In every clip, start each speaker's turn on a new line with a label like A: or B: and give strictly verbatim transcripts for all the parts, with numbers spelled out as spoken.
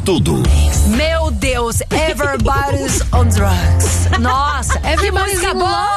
A: Tudo.
B: Meu Deus, Everybody's on Drugs. Nossa,
C: Everybody's
B: que música
C: in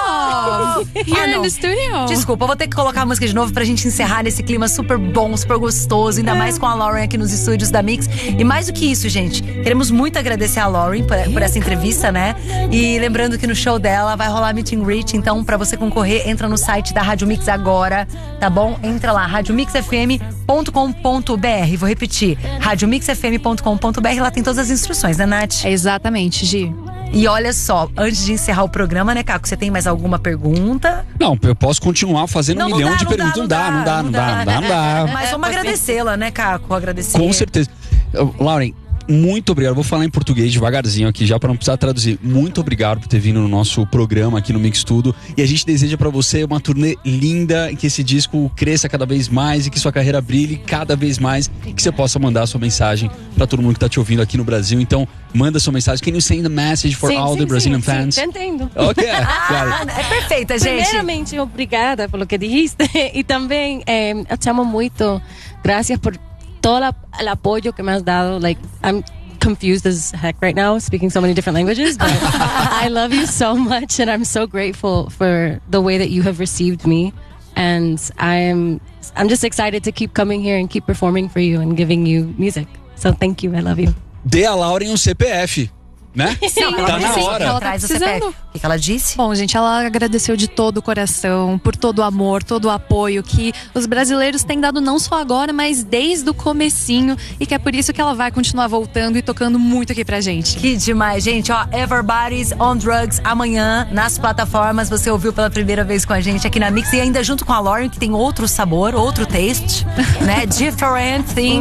B: boa!
C: love here
B: Ah,
C: in
B: não.
C: the studio.
B: Desculpa, eu vou ter que colocar a música de novo pra gente encerrar nesse clima super bom, super gostoso, ainda mais com a Lauren aqui nos estúdios da Mix. E mais do que isso, gente, queremos muito agradecer a Lauren por, por essa entrevista, né? E lembrando que no show dela vai rolar meet and greet, então pra você concorrer, entra no site da Rádio Mix agora, tá bom? Entra lá, rádio mix f m ponto com ponto b r. Vou repetir, rádio mix f m ponto com ponto b r, lá tem todas as instruções, né, Nath?
C: Exatamente, Gi.
B: E olha só, antes de encerrar o programa, né, Caco, você tem mais alguma pergunta?
D: Não, eu posso continuar fazendo
B: Não,
D: um
B: não
D: milhão
B: dá,
D: de
B: não
D: perguntas.
B: dá,
D: Não dá, não dá, não dá, não dá, não dá.
B: Mas vamos agradecê-la, né, Caco? Agradecer.
D: Com certeza. Eu- Lauren, muito obrigado. Vou falar em português devagarzinho aqui, já para não precisar traduzir. Muito obrigado por ter vindo no nosso programa aqui no Mix Tudo. E a gente deseja para você uma turnê linda, que esse disco cresça cada vez mais e que sua carreira brilhe cada vez mais, que você possa mandar sua mensagem para todo mundo que tá te ouvindo aqui no Brasil. Então, manda sua mensagem. Can you send a message for
E: Sim,
D: all
E: sim,
D: the Brazilian
E: sim,
D: fans?
E: Sim, te entendo.
D: Ok,
B: Ah,
D: claro.
B: é perfeita, gente.
E: Primeiramente, obrigada pelo que dijiste. E também, eh, eu te amo muito. Gracias por todo el apoyo que me has dado. Like, I'm confused as heck right now, speaking so many different languages, but I love you so much, and I'm so grateful for the way that you have received me. And I'm, I'm just excited to keep coming here and keep performing for you and giving you music. So thank you, I love you.
D: Dê a Lauren um C P F, né?
B: Não, ela
D: Tá na
B: disse,
D: hora.
B: ela
C: Ela tá
B: traz o C P F.
C: precisando.
B: O que que ela disse?
C: Bom, gente, ela agradeceu de todo o coração, por todo o amor, todo o apoio que os brasileiros têm dado não só agora, mas desde o comecinho, e que é por isso que ela vai continuar voltando e tocando muito aqui pra gente.
B: Que demais, gente. Ó, Everybody's on Drugs amanhã nas plataformas. Você ouviu pela primeira vez com a gente aqui na Mix e ainda junto com a Lauren, que tem outro sabor, outro taste, né? Different thing.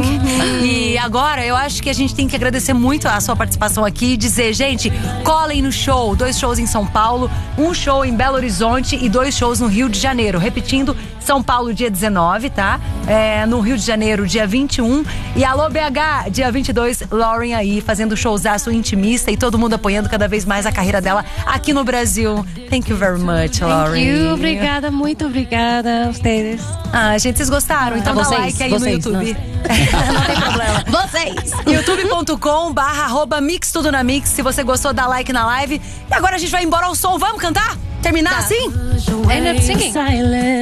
B: E agora eu acho que a gente tem que agradecer muito a sua participação aqui e dizer, gente, colhem no show. Dois shows em São Paulo, um show em Belo Horizonte e dois shows no Rio de Janeiro. Repetindo, São Paulo dia dezenove, tá? É, no Rio de Janeiro dia vinte e um. E alô B H, dia vinte e dois, Lauren aí fazendo showzaço intimista e todo mundo apoiando cada vez mais a carreira dela aqui no Brasil. Thank you very much, Lauren.
E: Thank you, obrigada, muito obrigada a vocês.
B: Ah, gente, vocês gostaram? Então
E: Ah,
B: dá
E: vocês,
B: like aí
E: vocês,
B: no YouTube. Não tem problema.
E: Vocês!
B: youtube ponto com barra arroba Mix Tudo na Mix. Se você gostou, dá like na live. E agora a gente vai embora ao som. Vamos cantar? Terminar assim?
E: End up singing.